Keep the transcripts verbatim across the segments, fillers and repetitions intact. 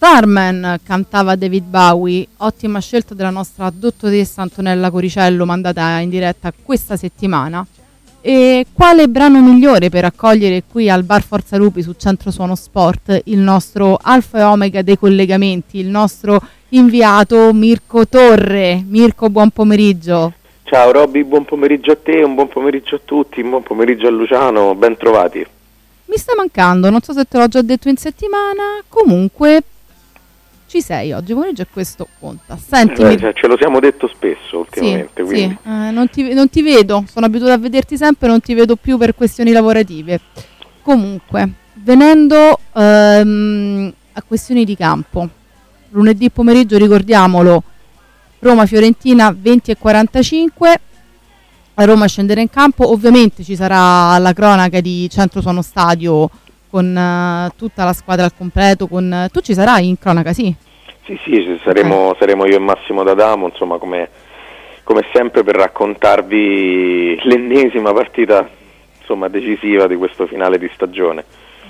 Starman, cantava David Bowie, ottima scelta della nostra dottoressa Antonella Coricello, mandata in diretta questa settimana. E quale brano migliore per accogliere qui al Bar Forza Lupi su Centro Suono Sport il nostro alfa e omega dei collegamenti, il nostro inviato Mirko Torre. Mirko, buon pomeriggio. Ciao Robby, buon pomeriggio a te, un buon pomeriggio a tutti, un buon pomeriggio a Luciano, ben trovati. Mi sta mancando, non so se te l'ho già detto in settimana, comunque ci sei oggi pomeriggio e questo conta. Senti, eh, cioè, ce lo siamo detto spesso ultimamente. Sì, quindi. sì. Eh, non, ti, non ti vedo, sono abituata a vederti sempre, non ti vedo più per questioni lavorative. Comunque, venendo ehm, a questioni di campo, lunedì pomeriggio, ricordiamolo, Roma-Fiorentina venti e quarantacinque, a Roma scenderà in campo, ovviamente ci sarà la cronaca di Centro Suono Stadio con uh, tutta la squadra al completo, con... tu ci sarai in cronaca, sì? Sì, sì, saremo, okay. saremo io e Massimo D'Adamo, insomma, come, come sempre per raccontarvi l'ennesima partita, insomma, decisiva di questo finale di stagione.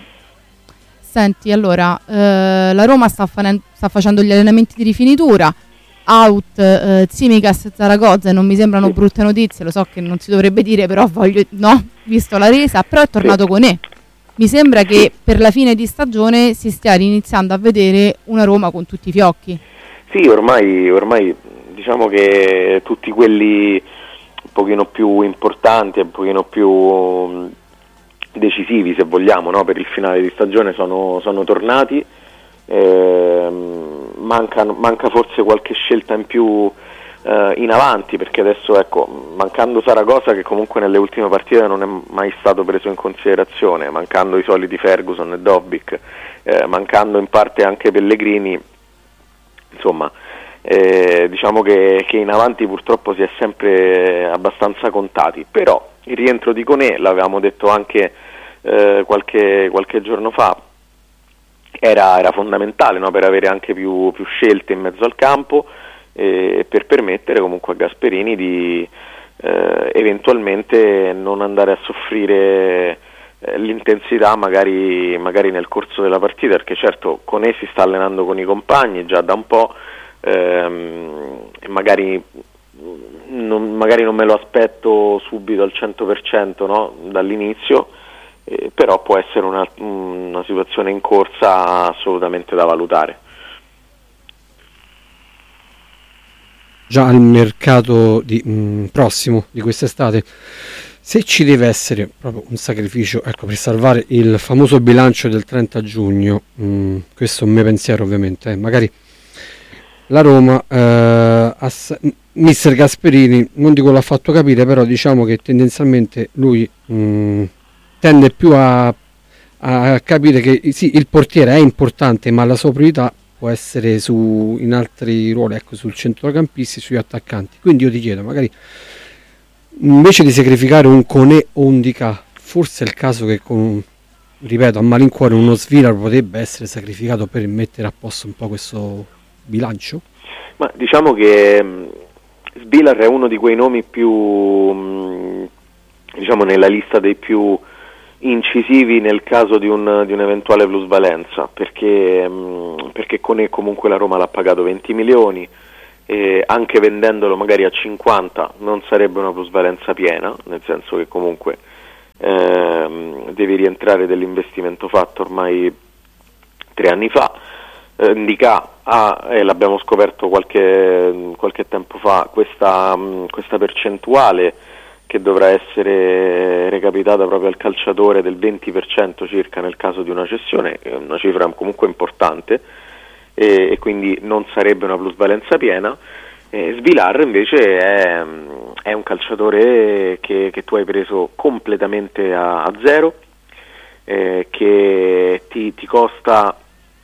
Senti, allora, eh, la Roma sta, fa- sta facendo gli allenamenti di rifinitura, out eh, Tsimikas e Zaragoza, e non mi sembrano sì. brutte notizie, lo so che non si dovrebbe dire, però voglio, no, visto la resa, però è tornato sì. Conè. Mi sembra che per la fine di stagione si stia iniziando a vedere una Roma con tutti i fiocchi. Sì, ormai, ormai diciamo che tutti quelli un pochino più importanti, un pochino più decisivi, se vogliamo, no? Per il finale di stagione sono, sono tornati. Eh, manca, manca forse qualche scelta in più Uh, in avanti, perché adesso, ecco, mancando Zaragoza, che comunque nelle ultime partite non è mai stato preso in considerazione, mancando i soliti Ferguson e Dobbik, eh, mancando in parte anche Pellegrini, insomma, eh, diciamo che, che in avanti purtroppo si è sempre abbastanza contati. Però il rientro di Conè, l'avevamo detto anche eh, qualche, qualche giorno fa, era, era fondamentale, no? Per avere anche più, più scelte in mezzo al campo, e per permettere comunque a Gasperini di eh, eventualmente non andare a soffrire eh, l'intensità magari, magari nel corso della partita, perché certo Conè si sta allenando con i compagni già da un po', ehm, e magari non, magari non me lo aspetto subito al cento per cento, no? Dall'inizio, eh, però può essere una, una situazione in corsa assolutamente da valutare. Già al mercato di, mh, prossimo di quest'estate, se ci deve essere proprio un sacrificio, ecco, per salvare il famoso bilancio del trenta giugno, mh, questo è un mio pensiero ovviamente, eh, magari la Roma, eh, ass- mister Gasperini, non dico l'ha fatto capire, però diciamo che tendenzialmente lui mh, tende più a, a capire che sì, il portiere è importante, ma la sua priorità può essere su, in altri ruoli, ecco, sul centrocampisti, sugli attaccanti. Quindi io ti chiedo, magari invece di sacrificare un Conè o un Dica, forse è il caso che con, ripeto, a malincuore uno Svilar potrebbe essere sacrificato per mettere a posto un po' questo bilancio? Ma diciamo che mh, Svilar è uno di quei nomi più, mh, diciamo, nella lista dei più incisivi nel caso di un, di un'eventuale plusvalenza, perché, mh, perché Conè comunque la Roma l'ha pagato venti milioni, e anche vendendolo magari a cinquanta non sarebbe una plusvalenza piena, nel senso che comunque ehm, devi rientrare dell'investimento fatto ormai tre anni fa. eh, Ndicà ha, e l'abbiamo scoperto qualche, qualche tempo fa, questa, mh, questa percentuale che dovrà essere recapitata proprio al calciatore del venti per cento circa nel caso di una cessione, è una cifra comunque importante, e, e quindi non sarebbe una plusvalenza piena. eh, Svilar invece è, è un calciatore che, che tu hai preso completamente a, a zero, eh, che ti, ti costa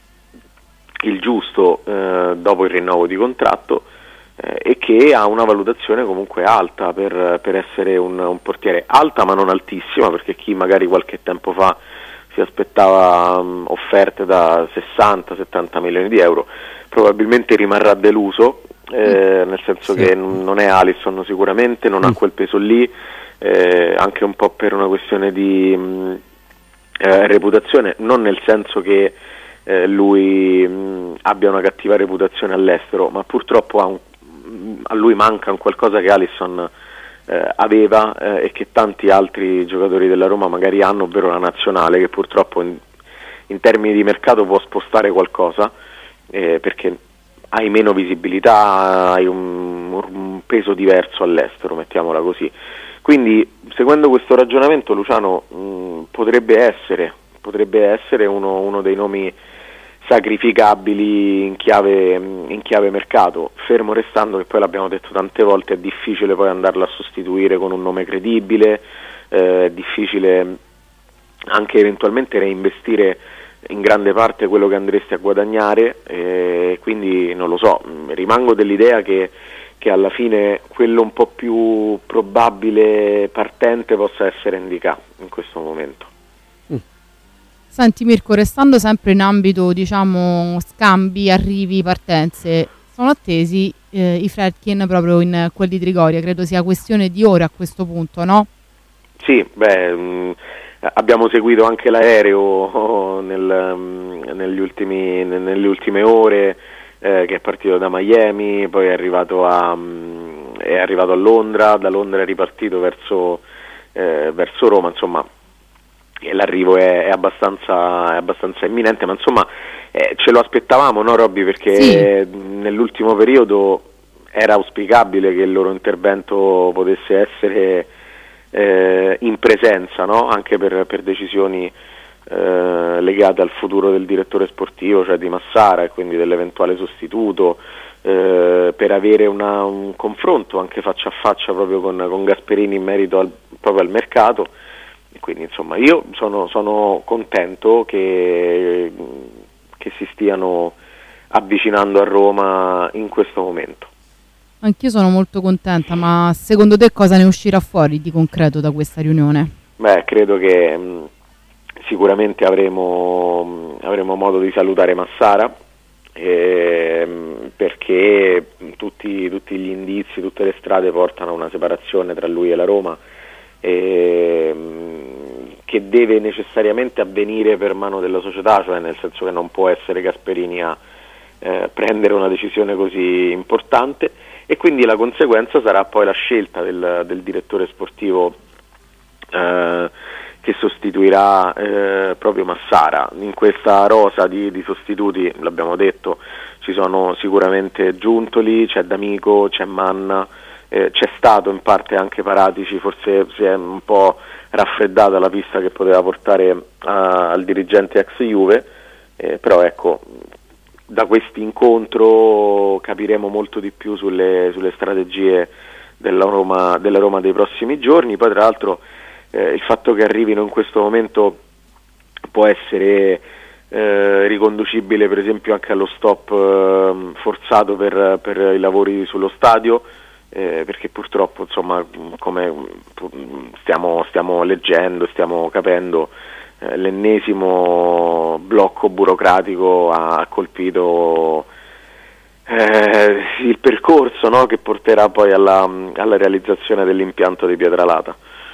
il giusto eh, dopo il rinnovo di contratto, e che ha una valutazione comunque alta per, per essere un, un portiere, alta ma non altissima, perché chi magari qualche tempo fa si aspettava um, offerte da sessanta settanta milioni di euro probabilmente rimarrà deluso, eh, nel senso sì. che n- non è Alisson sicuramente, non mm. ha quel peso lì, eh, anche un po' per una questione di mh, eh, reputazione, non nel senso che eh, lui mh, abbia una cattiva reputazione all'estero, ma purtroppo ha un, a lui manca un qualcosa che Alisson eh, aveva eh, e che tanti altri giocatori della Roma magari hanno, ovvero la nazionale, che purtroppo in, in termini di mercato può spostare qualcosa, eh, perché hai meno visibilità, hai un, un peso diverso all'estero, mettiamola così. Quindi, seguendo questo ragionamento, Luciano mh, potrebbe essere potrebbe essere uno, uno dei nomi sacrificabili in chiave, in chiave mercato, fermo restando che poi l'abbiamo detto tante volte, è difficile poi andarlo a sostituire con un nome credibile, eh, è difficile anche eventualmente reinvestire in grande parte quello che andresti a guadagnare, eh, quindi non lo so, rimango dell'idea che, che alla fine quello un po' più probabile partente possa essere Ndicà in questo momento. Senti Mirko, restando sempre in ambito, diciamo, scambi, arrivi, partenze, sono attesi eh, i Friedkin proprio in quel di Trigoria, credo sia questione di ore a questo punto, no? Sì, beh, mh, abbiamo seguito anche l'aereo nel, mh, negli ultimi, nelle ultime ore, eh, che è partito da Miami, poi è arrivato a, mh, è arrivato a Londra, da Londra è ripartito verso, eh, verso Roma, insomma. E l'arrivo è, è, abbastanza, è abbastanza imminente, ma insomma eh, ce lo aspettavamo, no Robby? Perché sì, nell'ultimo periodo era auspicabile che il loro intervento potesse essere eh, in presenza, no? Anche per, per decisioni eh, legate al futuro del direttore sportivo, cioè di Massara, e quindi dell'eventuale sostituto, eh, per avere una, un confronto anche faccia a faccia proprio con, con Gasperini in merito al, proprio al mercato. Quindi insomma io sono, sono contento che, che si stiano avvicinando a Roma in questo momento. Anch'io sono molto contenta, ma secondo te cosa ne uscirà fuori di concreto da questa riunione? Beh, credo che mh, sicuramente avremo, mh, avremo modo di salutare Massara, eh, perché tutti, tutti gli indizi, tutte le strade portano a una separazione tra lui e la Roma, eh, che deve necessariamente avvenire per mano della società, cioè nel senso che non può essere Gasperini a eh, prendere una decisione così importante, e quindi la conseguenza sarà poi la scelta del, del direttore sportivo eh, che sostituirà eh, proprio Massara. In questa rosa di, di sostituti, l'abbiamo detto, ci sono sicuramente Giuntoli, c'è D'Amico, c'è Manna, eh, c'è stato in parte anche Paratici, forse si è un po' raffreddata la pista che poteva portare a, al dirigente ex Juve, eh, però ecco, da questo incontro capiremo molto di più sulle, sulle strategie della Roma, della Roma dei prossimi giorni. Poi tra l'altro eh, il fatto che arrivino in questo momento può essere eh, riconducibile per esempio anche allo stop eh, forzato per, per i lavori sullo stadio, eh, perché purtroppo insomma, come stiamo, stiamo leggendo, stiamo capendo, eh, l'ennesimo blocco burocratico ha colpito eh, il percorso, no, che porterà poi alla, alla realizzazione dell'impianto di Pietralata.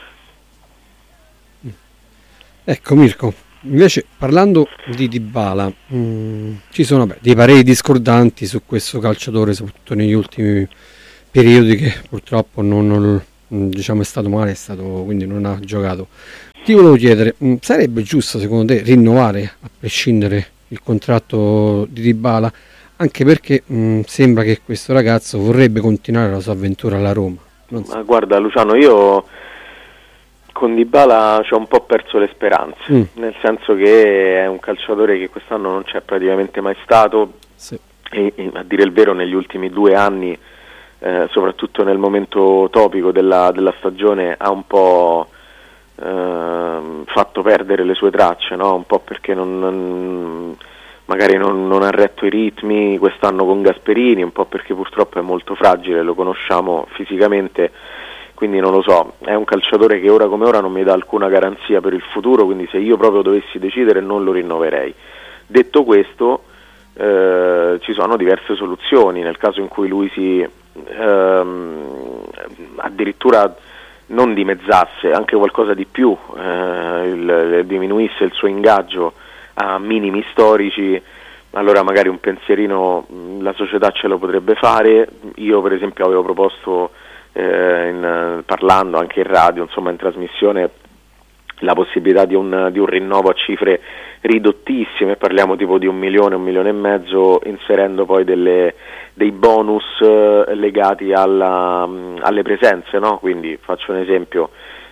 Ecco Mirko, invece parlando di Dybala, mh, ci sono beh, dei pareri discordanti su questo calciatore, soprattutto negli ultimi periodi, che purtroppo non, non diciamo è stato male, è stato, quindi non ha giocato. Ti volevo chiedere, mh, sarebbe giusto secondo te rinnovare a prescindere il contratto di Dybala, anche perché mh, sembra che questo ragazzo vorrebbe continuare la sua avventura alla Roma? Non so. Ma guarda Luciano, io con Dybala ci ho un po' perso le speranze, mm. nel senso che è un calciatore che quest'anno non c'è praticamente mai stato, sì. e, e a dire il vero negli ultimi due anni, eh, soprattutto nel momento topico della, della stagione, ha un po' eh, fatto perdere le sue tracce, no? Un po' perché non, non, magari non, non ha retto i ritmi quest'anno con Gasperini, un po' perché purtroppo è molto fragile, lo conosciamo fisicamente. Quindi non lo so, è un calciatore che ora come ora non mi dà alcuna garanzia per il futuro, quindi se io proprio dovessi decidere non lo rinnoverei. Detto questo, eh, ci sono diverse soluzioni, nel caso in cui lui si ehm, addirittura non dimezzasse, anche qualcosa di più, eh, il, diminuisse il suo ingaggio a minimi storici, allora magari un pensierino mh, la società ce lo potrebbe fare. Io per esempio avevo proposto, eh, in, parlando anche in radio, insomma in trasmissione, la possibilità di un, di un rinnovo a cifre ridottissime, parliamo tipo di un milione, un milione e mezzo, inserendo poi delle, dei bonus eh, legati alla, mh, alle presenze, no? Quindi faccio un esempio,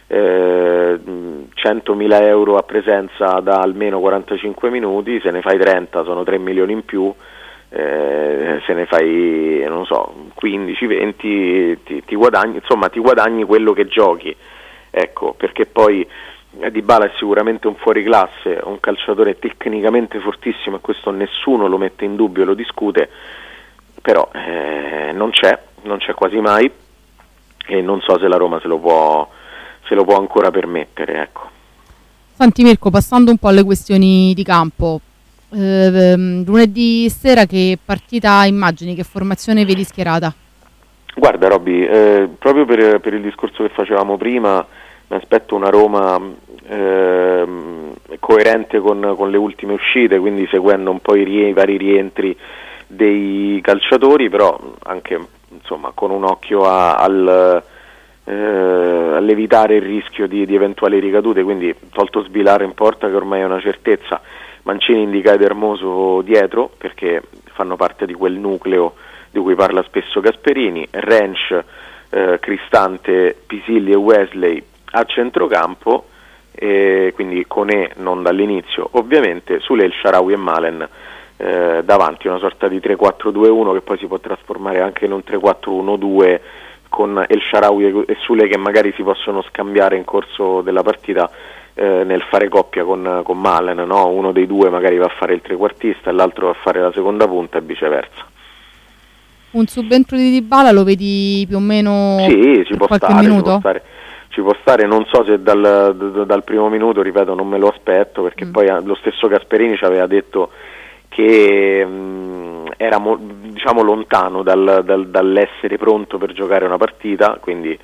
eh, centomila euro a presenza da almeno quarantacinque minuti, se ne fai trenta sono tre milioni in più, eh, se ne fai non so quindici venti ti, ti guadagni, insomma ti guadagni quello che giochi, ecco, perché poi Dybala è sicuramente un fuoriclasse, un calciatore tecnicamente fortissimo e questo nessuno lo mette in dubbio, lo discute, però eh, non c'è, non c'è quasi mai e non so se la Roma se lo può, se lo può ancora permettere, ecco. Senti Mirko, passando un po' alle questioni di campo, eh, lunedì sera che partita immagini, che formazione vedi schierata? Guarda Robby, eh, proprio per, per il discorso che facevamo prima, mi aspetto una Roma eh, coerente con, con le ultime uscite, quindi seguendo un po' i, rie- i vari rientri dei calciatori, però anche insomma con un occhio a, al, eh, all'evitare il rischio di, di eventuali ricadute, quindi tolto Sbilar in porta che ormai è una certezza, Mancini indica Ed Hermoso dietro perché fanno parte di quel nucleo di cui parla spesso Gasperini, Rensch, eh, Cristante, Pisilli e Wesley a centrocampo, eh, quindi Koné non dall'inizio ovviamente, Sule, El Shaarawy e Malen eh, davanti, una sorta di tre quattro due uno che poi si può trasformare anche in un tre quattro uno due con El Shaarawy e Sule che magari si possono scambiare in corso della partita eh, nel fare coppia con, con Malen, no? Uno dei due magari va a fare il trequartista e l'altro va a fare la seconda punta e viceversa. Un subentro di Dybala lo vedi più o meno sì, ci può qualche stare, minuto? Ci può stare. Ci può stare, non so se dal, d- dal primo minuto, ripeto, non me lo aspetto, perché mm. poi lo stesso Gasperini ci aveva detto che mh, era mo- diciamo lontano dal, dal, dall'essere pronto per giocare una partita, quindi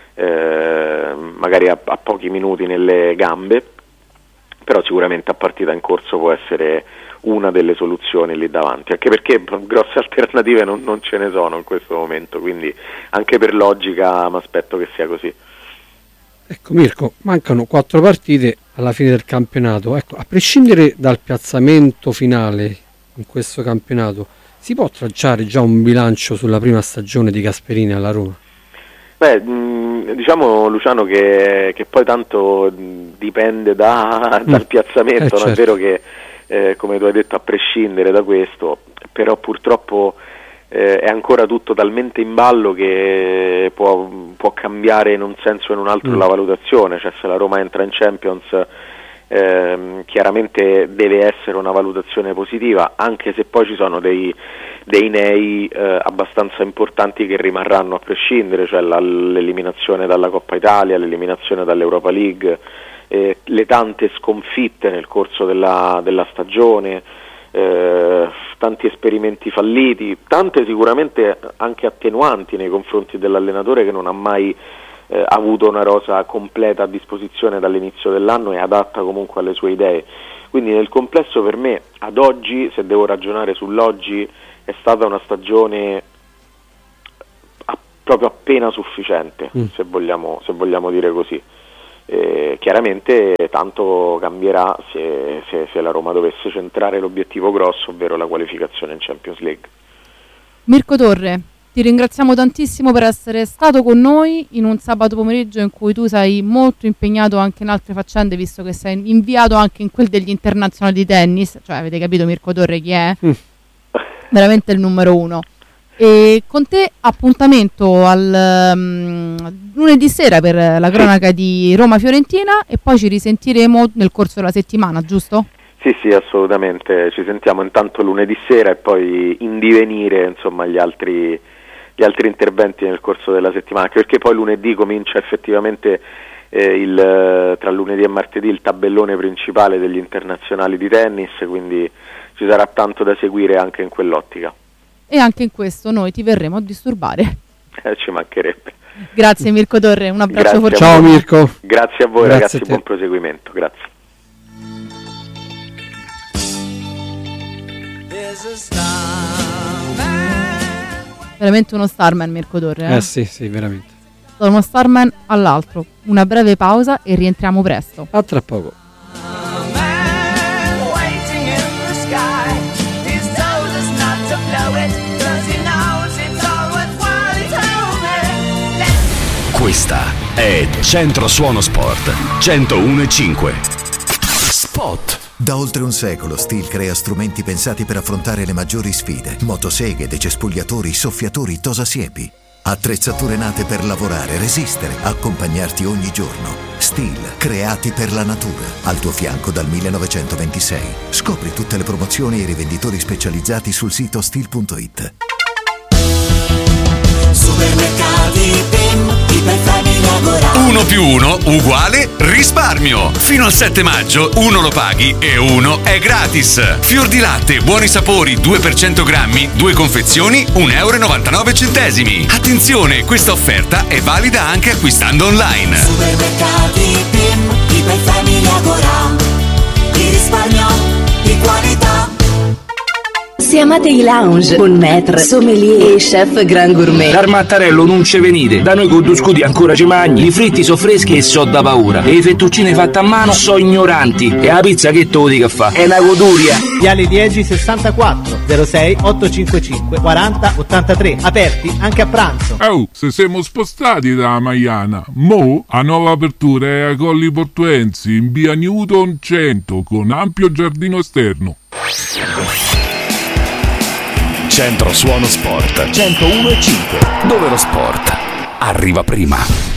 eh, magari a, a pochi minuti nelle gambe, però sicuramente a partita in corso può essere una delle soluzioni lì davanti, anche perché grosse alternative non, non ce ne sono in questo momento, quindi anche per logica mi aspetto che sia così. Ecco Mirko, mancano quattro partite alla fine del campionato, ecco, a prescindere dal piazzamento finale in questo campionato, si può tracciare già un bilancio sulla prima stagione di Gasperini alla Roma? Beh, mh, diciamo Luciano che, che poi tanto dipende da, dal piazzamento, eh, non certo. è vero che eh, come tu hai detto a prescindere da questo, però purtroppo eh, è ancora tutto talmente in ballo che può, può cambiare in un senso o in un altro mm. la valutazione, cioè se la Roma entra in Champions ehm, chiaramente deve essere una valutazione positiva, anche se poi ci sono dei, dei nei eh, abbastanza importanti che rimarranno a prescindere, cioè la, l'eliminazione dalla Coppa Italia, l'eliminazione dall'Europa League, eh, le tante sconfitte nel corso della, della stagione, Eh, tanti esperimenti falliti, tante sicuramente anche attenuanti nei confronti dell'allenatore che non ha mai eh, avuto una rosa completa a disposizione dall'inizio dell'anno e adatta comunque alle sue idee, quindi nel complesso per me ad oggi, se devo ragionare sull'oggi, è stata una stagione a, proprio appena sufficiente, mm. se vogliamo, se vogliamo dire così. Eh, chiaramente tanto cambierà se, se, se la Roma dovesse centrare l'obiettivo grosso, ovvero la qualificazione in Champions League. Mirko Torre, ti ringraziamo tantissimo per essere stato con noi in un sabato pomeriggio in cui tu sei molto impegnato anche in altre faccende, visto che sei inviato anche in quel degli internazionali di tennis, cioè avete capito Mirko Torre chi è? Mm. Veramente il numero uno. E con te appuntamento al um, lunedì sera per la cronaca di Roma-Fiorentina e poi ci risentiremo nel corso della settimana, giusto? Sì, sì, assolutamente, ci sentiamo intanto lunedì sera e poi in divenire insomma gli altri, gli altri interventi nel corso della settimana, anche perché poi lunedì comincia effettivamente eh, il, tra lunedì e martedì il tabellone principale degli internazionali di tennis, quindi ci sarà tanto da seguire anche in quell'ottica. E anche in questo noi ti verremo a disturbare. Eh, ci mancherebbe. Grazie Mirko Torre, un abbraccio forte. Ciao Mirko. Grazie a voi. Grazie ragazzi, a buon proseguimento. Grazie. Veramente uno starman Mirko Torre, eh? Eh sì, sì, veramente. Da uno starman all'altro. Una breve pausa e rientriamo presto. A tra poco. Questa è Centro Suono Sport centouno e cinque. Spot. Da oltre un secolo Stihl crea strumenti pensati per affrontare le maggiori sfide: motoseghe, decespugliatori, soffiatori, tosasiepi. Attrezzature nate per lavorare, resistere, accompagnarti ogni giorno. Stihl, creati per la natura. Al tuo fianco dal millenovecentoventisei. Scopri tutte le promozioni e i rivenditori specializzati sul sito stihl punto it. Supermercati Pim, Iperfamiglia Agora. Uno più uno uguale risparmio. Fino al sette maggio uno lo paghi e uno è gratis. Fior di latte, buoni sapori, due per cento grammi, due confezioni, un euro e novantanove centesimi. Attenzione, questa offerta è valida anche acquistando online. Supermercati Pim, Iperfamiglia Agora. Di risparmio, di qualità. Se amate i lounge con maître, sommelier e chef grand gourmet, Dal Mattarello non ce venite, da noi con due scudi ancora ci magni, i fritti so freschi e so da paura, e i fettuccine fatte a mano so ignoranti, e la pizza che te lo dica fa, è una goduria. Viale dieci sessantaquattro zero sei ottocentocinquantacinque quaranta ottantatré, aperti anche a pranzo. Oh, se siamo spostati da Maiana, mo a nuova apertura è a Colli Portuensi in via Newton cento con ampio giardino esterno. Centro Suono Sport centouno e cinque, dove lo sport arriva prima.